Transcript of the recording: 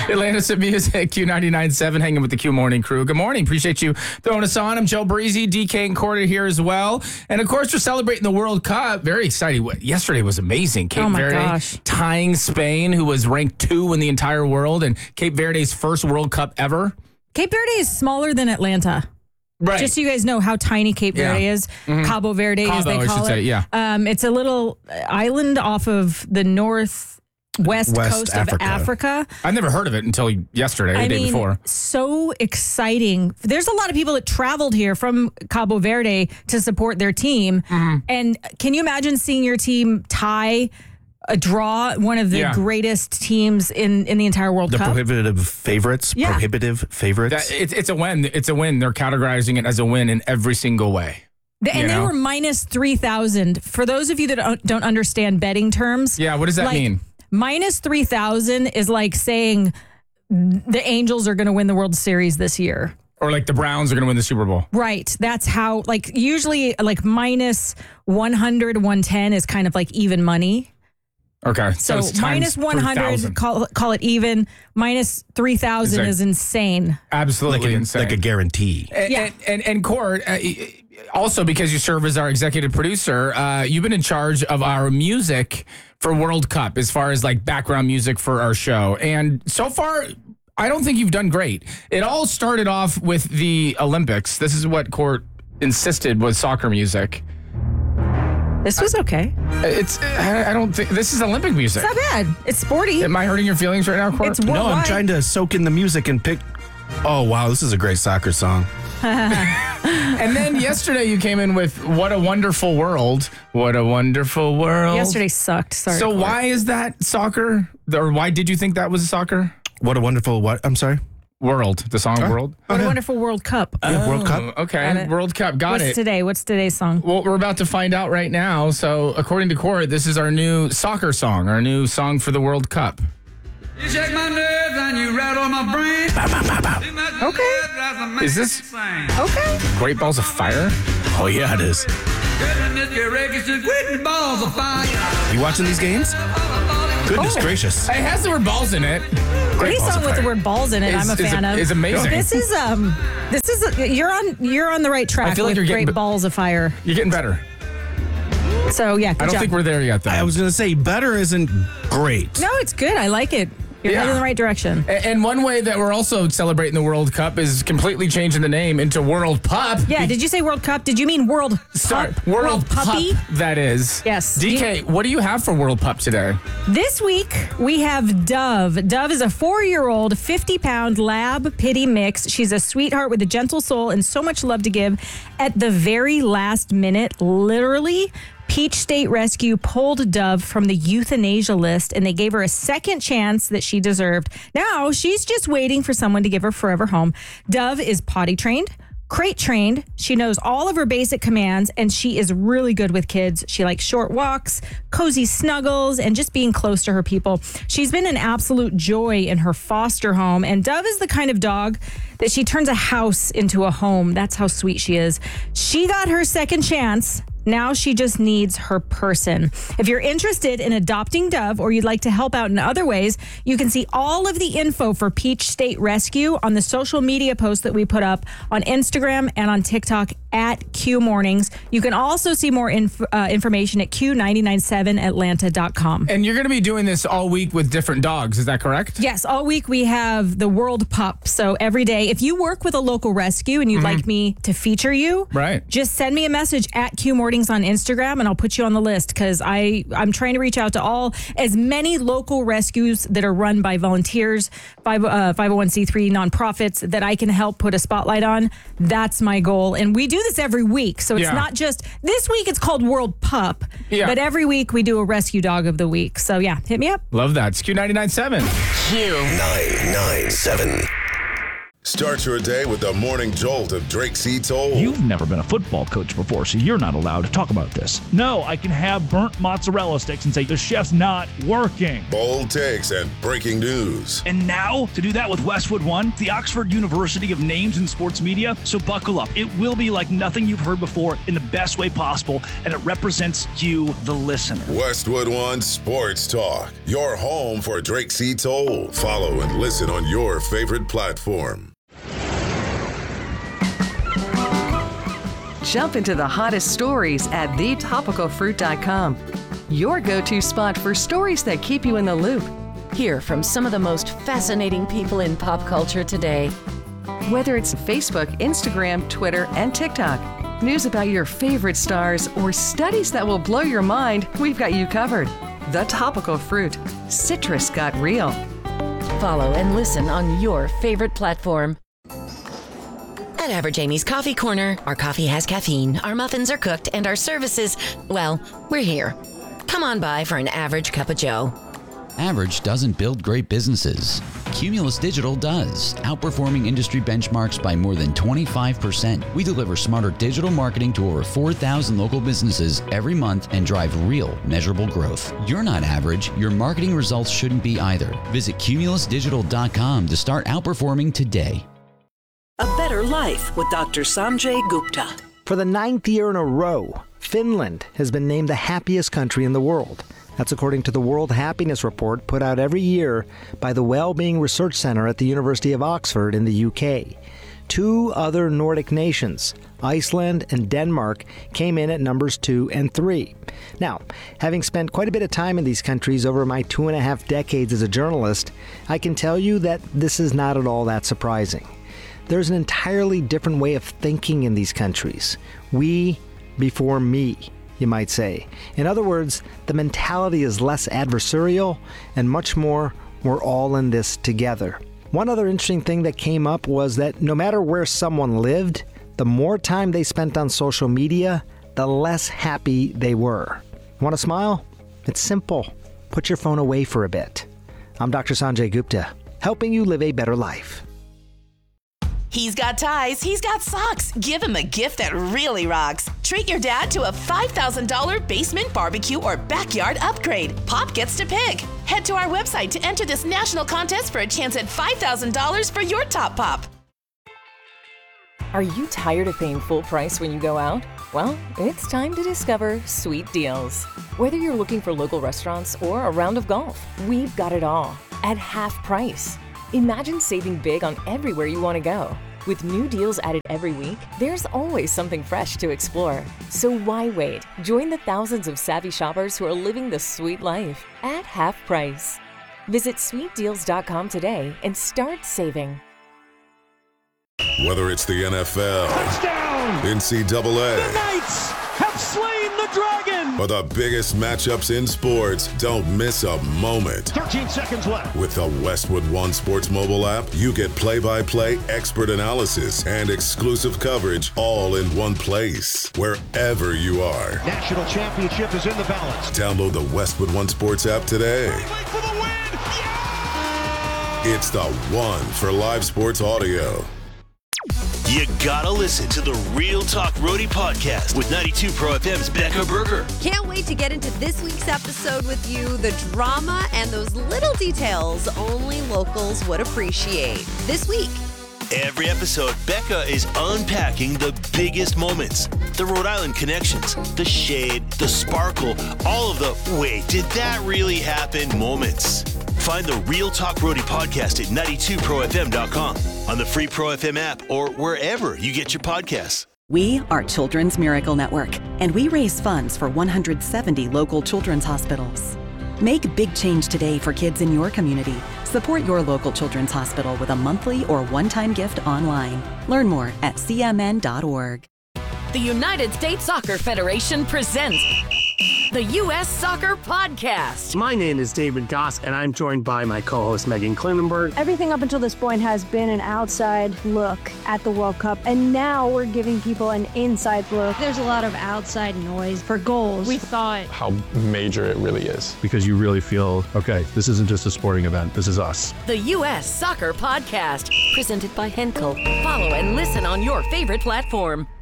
Atlantis of Music, Q99.7, hanging with the Q Morning crew. Good morning. Appreciate you throwing us on. I'm Joe Breezy, DK and Corda here as well. And of course, we're celebrating the World Cup. Very exciting. Yesterday was amazing. Cape Verde tying Spain, who was ranked 2 in the entire world, and Cape Verde's first World Cup ever. Cape Verde is smaller than Atlanta. Right. Just so you guys know how tiny Cape Verde is. Cabo Verde, as they call it. It's a little island off of the northwest coast of Africa. I've never heard of it until yesterday, the day before. So exciting. There's a lot of people that traveled here from Cabo Verde to support their team. And can you imagine seeing your team tie a draw one of the greatest teams in the entire World Cup? The prohibitive favorites. Yeah. Prohibitive favorites. It's a win. It's a win. They're categorizing it as a win in every single way. And they were minus 3,000. For those of you that don't understand betting terms. Yeah, what does that mean? Minus 3,000 is like saying the Angels are going to win the World Series this year. Or like the Browns are going to win the Super Bowl. Right. That's how, usually minus 100, 110 is kind of like even money. Okay. So minus 100, call it even. Minus 3,000 is insane. Absolutely insane. Like a guarantee. And Court, also because you serve as our executive producer, you've been in charge of our music for World Cup as far as background music for our show. And so far, I don't think you've done great. It all started off with the Olympics. This is what Court insisted was soccer music. This was okay. I don't think this is Olympic music. It's not bad. It's sporty. Am I hurting your feelings right now, Court? It's worldwide. No, I'm trying to soak in the music and pick. Oh, wow. This is a great soccer song. And then yesterday you came in with What a Wonderful World. What a Wonderful World. Yesterday sucked. Sorry. So why is that soccer? Or why did you think that was soccer? What a wonderful what? I'm sorry? World. The song World. What a Wonderful World Cup. World Cup. Okay. World Cup. Got it. What's today's song? Well, we're about to find out right now. So according to Court, this is our new soccer song, our new song for the World Cup. You shake my nerves and you rattle my brain. Okay. Is this okay? Great Balls of Fire? Oh, yeah, it is. You watching these games? Goodness gracious. It has the word balls in it. Any song with the word balls in it, I'm a fan of. It's amazing. This is you're on the right track. I feel like with you're Great Balls of Fire. You're getting better. So yeah, I don't think we're there yet, though. I was going to say better isn't great. No, it's good. I like it. You're heading in the right direction. And one way that we're also celebrating the World Cup is completely changing the name into World Pup. Yeah, did you say World Cup? Did you mean World Pup? World Puppy? Pup, that is. Yes. DK, what do you have for World Pup today? This week, we have Dove. Dove is a 4-year-old, 50-pound lab pity mix. She's a sweetheart with a gentle soul and so much love to give. At the very last minute, literally, Peach State Rescue pulled Dove from the euthanasia list, and they gave her a second chance that she deserved. Now, she's just waiting for someone to give her forever home. Dove is potty trained, crate trained. She knows all of her basic commands, and she is really good with kids. She likes short walks, cozy snuggles, and just being close to her people. She's been an absolute joy in her foster home, and Dove is the kind of dog that she turns a house into a home. That's how sweet she is. She got her second chance. Now she just needs her person. If you're interested in adopting Dove or you'd like to help out in other ways, you can see all of the info for Peach State Rescue on the social media posts that we put up on Instagram and on TikTok at Q Mornings. You can also see more information at Q997Atlanta.com. And you're going to be doing this all week with different dogs. Is that correct? Yes. All week we have the World Pup. So every day, if you work with a local rescue and you'd like me to feature you, just send me a message at Q Mornings on Instagram and I'll put you on the list because I'm trying to reach out to as many local rescues that are run by volunteers, 501c3 nonprofits that I can help put a spotlight on. That's my goal. And we do this every week. So it's not just this week, it's called World Pup, but every week we do a rescue dog of the week. So yeah, hit me up. Love that. It's Q99.7. Q997. Start your day with the morning jolt of Drake C. Toll. You've never been a football coach before, so you're not allowed to talk about this. No, I can have burnt mozzarella sticks and say the chef's not working. Bold takes and breaking news. And now, to do that with Westwood One, the Oxford University of names in sports media. So buckle up. It will be like nothing you've heard before in the best way possible, and it represents you, the listener. Westwood One Sports Talk, your home for Drake C. Toll. Follow and listen on your favorite platform. Jump into the hottest stories at thetopicalfruit.com. Your go-to spot for stories that keep you in the loop. Hear from some of the most fascinating people in pop culture today. Whether it's Facebook, Instagram, Twitter, and TikTok, news about your favorite stars, or studies that will blow your mind, we've got you covered. The Topical Fruit. Citrus got real. Follow and listen on your favorite platform. At Average Amy's Coffee Corner, our coffee has caffeine, our muffins are cooked, and our services, well, we're here. Come on by for an average cup of joe. Average doesn't build great businesses. Cumulus Digital does, outperforming industry benchmarks by more than 25%. We deliver smarter digital marketing to over 4,000 local businesses every month and drive real, measurable growth. You're not average. Your marketing results shouldn't be either. Visit cumulusdigital.com to start outperforming today. A Better Life with Dr. Sanjay Gupta. For the 9th year in a row, Finland has been named the happiest country in the world. That's according to the World Happiness Report put out every year by the Wellbeing Research Centre at the University of Oxford in the UK. 2 other Nordic nations, Iceland and Denmark, came in at numbers 2 and 3. Now, having spent quite a bit of time in these countries over my 2.5 decades as a journalist, I can tell you that this is not at all that surprising. There's an entirely different way of thinking in these countries. We before me, you might say. In other words, the mentality is less adversarial and much more, we're all in this together. One other interesting thing that came up was that no matter where someone lived, the more time they spent on social media, the less happy they were. Want to smile? It's simple. Put your phone away for a bit. I'm Dr. Sanjay Gupta, helping you live a better life. He's got ties, he's got socks. Give him a gift that really rocks. Treat your dad to a $5,000 basement barbecue or backyard upgrade. Pop gets to pick. Head to our website to enter this national contest for a chance at $5,000 for your top pop. Are you tired of paying full price when you go out? Well, it's time to discover Sweet Deals. Whether you're looking for local restaurants or a round of golf, we've got it all at half price. Imagine saving big on everywhere you want to go. With new deals added every week, there's always something fresh to explore. So why wait? Join the thousands of savvy shoppers who are living the sweet life at half price. Visit sweetdeals.com today and start saving. Whether it's the NFL, touchdown, NCAA, the Knights have slain the dragon, or the biggest matchups in sports, don't miss a moment. 13 seconds left. With the Westwood One Sports mobile app, you get play-by-play expert analysis and exclusive coverage all in one place, wherever you are. National championship is in the balance. Download the Westwood One Sports app today. For the win! Yeah! It's the one for live sports audio. You gotta listen to the Real Talk Roadie podcast with 92 Pro FM's Becca Berger. Can't wait to get into this week's episode with you. The drama and those little details only locals would appreciate. This week. Every episode, Becca is unpacking the biggest moments, the Rhode Island connections, the shade, the sparkle, all of the wait, did that really happen moments. Find the Real Talk Roadie podcast at 92profm.com, on the free Pro FM app, or wherever you get your podcasts. We are Children's Miracle Network, and we raise funds for 170 local children's hospitals. Make a big change today for kids in your community. Support your local children's hospital with a monthly or one-time gift online. Learn more at cmn.org. The United States Soccer Federation presents the U.S. Soccer Podcast. My name is David Goss, and I'm joined by my co-host Megan Klinenberg. Everything up until this point has been an outside look at the World Cup, and now we're giving people an inside look. There's a lot of outside noise for goals. We thought how major it really is. Because you really feel, okay, this isn't just a sporting event, this is us. The U.S. Soccer Podcast, Presented by Henkel. Follow and listen on your favorite platform.